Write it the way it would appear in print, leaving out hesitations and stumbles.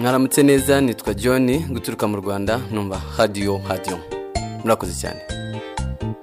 mwaramutse neza, nitwa John guturuka mu Rwanda, numva radio murakoze cyane.